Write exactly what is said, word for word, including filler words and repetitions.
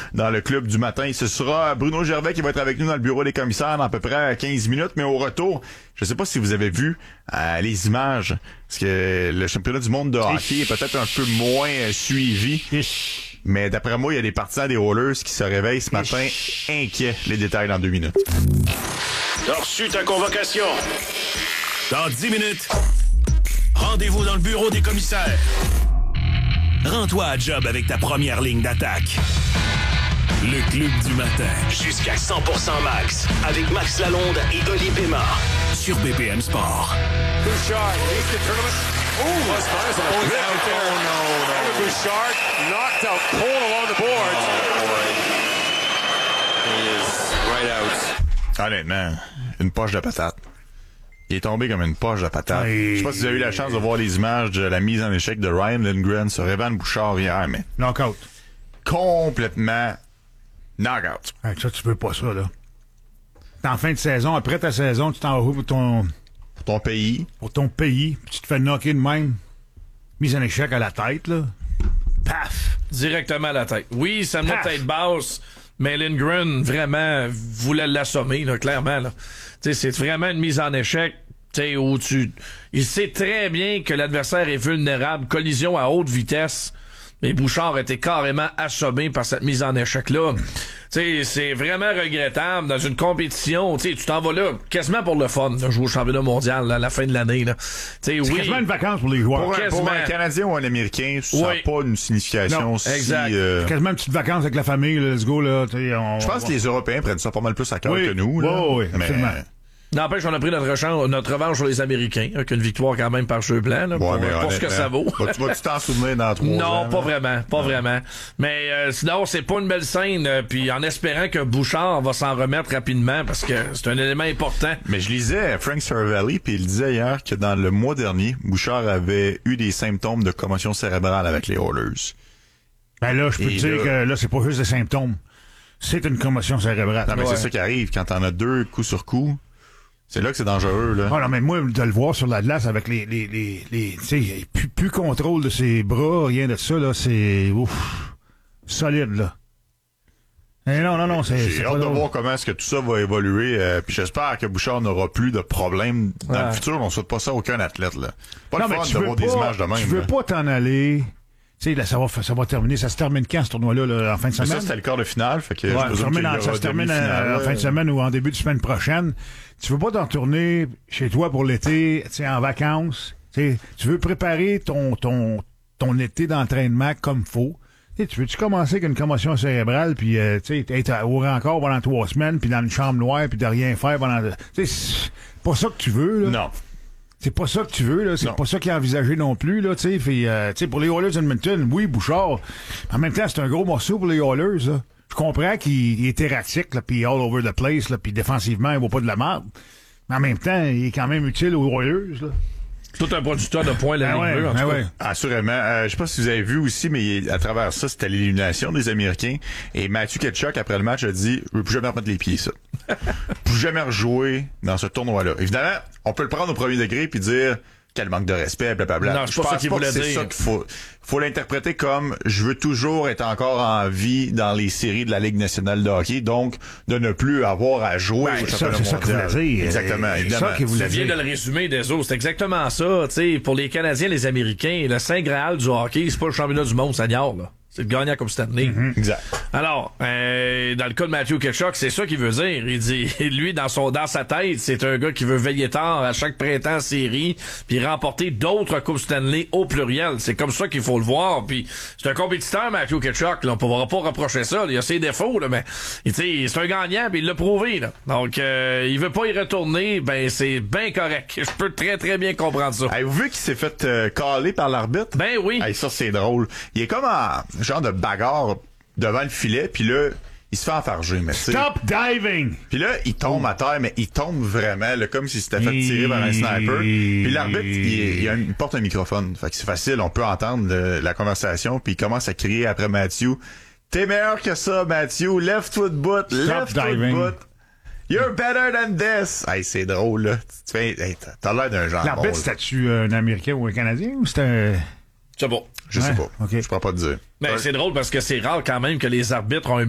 dans le club du matin. Ce sera Bruno Gervais qui va être avec nous dans le bureau des commissaires dans à peu près quinze minutes, mais au retour, je sais pas si vous avez vu euh, les images, parce que le championnat du monde de hockey est peut-être un peu moins euh, suivi. Mais d'après moi, il y a des partisans des Oilers qui se réveillent ce matin inquiets. Les détails dans deux minutes. T'as reçu ta convocation. Dans dix minutes, rendez-vous dans le bureau des commissaires. Rends-toi à job avec ta première ligne d'attaque. Le club du matin. Jusqu'à cent pour cent max. Avec Max Lalonde et Oli Pema. Sur B P M Sport. Bouchard leads the tournament. Ooh, that's nice. Oh, no, no, no. Evan Bouchard knocked out Cole along the boards. Oh, boy. He is right out. Honnêtement, une poche de patate. Il est tombé comme une poche de patate. Oui. Je sais pas si vous avez eu la chance de voir les images de la mise en échec de Ryan Lindgren sur Evan Bouchard hier, mais Knockout. complètement knockout. Hey, ça, tu veux pas ça, là. T'es en fin de saison, après ta saison, tu t'en vas pour ton, Pour ton pays. pour ton pays, puis tu te fais knocker de même. Mise en échec à la tête, là. Paf! Directement à la tête. Oui, ça me Paf! tête basse, mais Lindgren, vraiment, voulait l'assommer, là, clairement, là. Tu sais, c'est vraiment une mise en échec, tu sais, où tu... Il sait très bien que l'adversaire est vulnérable, collision à haute vitesse, mais Bouchard était carrément assommé par cette mise en échec-là. Tu sais, c'est vraiment regrettable dans une compétition. Tu sais, tu t'en vas là quasiment pour le fun, là, jouer au championnat mondial là, à la fin de l'année. Là. Tu sais, C'est oui. quasiment une vacance pour les joueurs. Pour un, Quasiment. pour un Canadien ou un Américain, ça n'a Oui. pas une signification Non, si... exact. euh, Quasiment une petite vacance avec la famille, là, let's go, là. t'sais, On, Je pense que les Européens prennent ça pas mal plus à cœur Oui. que nous. Là. Oui, oui, mais, absolument. N'empêche, on a pris notre, rechan- notre revanche sur les Américains, avec une victoire quand même par jeu blanc, là, pour, ouais, mais pour ce que ça vaut. Vas- tu vas-tu t'en souvenir dans trois ans? Non, pas là? vraiment, pas vraiment. Mais euh, sinon, c'est pas une belle scène, euh, puis en espérant que Bouchard va s'en remettre rapidement, parce que c'est un élément important. Mais je lisais Frank Saravalli, puis il disait hier que dans le mois dernier, Bouchard avait eu des symptômes de commotion cérébrale avec les Oilers. Ben là, je peux Et te dire là- que là, c'est pas juste des symptômes. C'est une commotion cérébrale. Non, mais Ouais. c'est ça qui arrive. Quand t'en as deux coup sur coup, c'est là que c'est dangereux, là. Ah non, mais moi, de le voir sur la glace avec les, les, les, les tu sais, il y a plus, plus contrôle de ses bras, rien de ça, là, c'est, ouf, solide, là. Eh non, non, non, c'est, c'est J'ai pas hâte de drôle. voir comment est-ce que tout ça va évoluer. Euh, puis j'espère que Bouchard n'aura plus de problèmes dans Ouais. le futur. On souhaite pas ça à aucun athlète, là. Pas Non, le mais fun tu de veux voir pas, des images de même. tu veux là. pas t'en aller. Tu sais, là, ça va, ça va terminer. Ça se termine quand, ce tournoi-là, là, en fin de Mais semaine? ça, c'était le quart de finale. Fait que je Ouais, ça, présume termine qu'il y en, aura ça se termine demi-finale, en, en là. fin de semaine ou en début de semaine prochaine. Tu veux pas t'en retourner chez toi pour l'été, tu sais, en vacances. Tu sais, tu veux préparer ton, ton, ton été d'entraînement comme faut. Tu sais, tu veux-tu commencer avec une commotion cérébrale, puis euh, tu sais, être au rencard pendant trois semaines, puis dans une chambre noire, puis de rien faire pendant... Tu sais, c'est pas ça que tu veux, là. Non. C'est pas ça que tu veux, là. C'est Non. pas ça qui est envisagé non plus, là, tu sais. Fait, euh, tu sais, pour les Oilers d'Edmonton, oui, Bouchard. En même temps, c'est un gros morceau pour les Oilers, là. Je comprends qu'il il est erratique, là, puis all over the place, là, puis défensivement, il vaut pas de la merde. Mais en même temps, il est quand même utile aux Oilers, là. Tout un producteur de points, la Ben Ligue ouais, bleue, en ben tout cas. ouais. Assurément. Euh, je sais pas si vous avez vu aussi, mais à travers ça, c'était l'élimination des Américains. Et Matthew Tkachuk, après le match, a dit « Je veux plus jamais remettre les pieds, ça. Plus jamais rejouer dans ce tournoi-là. » Évidemment, on peut le prendre au premier degré puis dire « Quel manque de respect, blablabla. » Non, c'est Je pas ça pense qu'il pas voulait que c'est dire. ça qu'il faut. Faut l'interpréter comme « Je veux toujours être encore en vie dans les séries de la Ligue nationale de hockey, donc de ne plus avoir à jouer Ben, au ça, championnat c'est ça qu'il mondial. voulait dire. Exactement, C'est évidemment. ça qu'il voulait Tu viens de le résumer, Deso. C'est exactement ça. Tu sais, pour les Canadiens, les Américains, le Saint Graal du hockey, c'est pas le championnat du monde, ça ignore, là. C'est le gagnant comme Stanley. Mm-hmm. Exact. Alors, euh, dans le cas de Matthew Tkachuk, c'est ça qu'il veut dire. Il dit, lui, dans son, dans sa tête, c'est un gars qui veut veiller tard à chaque printemps en série, puis remporter d'autres coupes Stanley au pluriel. C'est comme ça qu'il faut le voir. Puis c'est un compétiteur, Matthew Tkachuk. Là, on pourra pas reprocher ça. Là. Il a ses défauts, là, mais tu sais, c'est un gagnant, puis il l'a prouvé. Là. Donc, euh, il veut pas y retourner. Ben, c'est bien correct. Je peux très très bien comprendre ça. Avez-vous vu qu'il s'est fait euh, caler par l'arbitre? Ben oui. Hey, ça, c'est drôle. Il est comme en genre de bagarre devant le filet, puis là, il se fait enfarger, mais tu sais. Stop diving! Puis là, il tombe à terre, mais il tombe vraiment, là, comme s'il s'était fait tirer par un sniper. Puis l'arbitre, il, il, a- il porte un microphone. Fait que c'est facile, on peut entendre le- la conversation, puis il commence à crier après Matthew. T'es meilleur que ça, Matthew. Left-foot boot, left-foot diving. boot. You're better than this. Hey, c'est drôle, là. Tu fais, hey, t'as- t'as l'air d'un genre. L'arbitre, c'était-tu un Américain ou un Canadien ou c'était un... C'est bon. Je sais Ouais, pas. ok. Je pourrais pas te dire. Ben, c'est drôle parce que c'est rare quand même que les arbitres ont un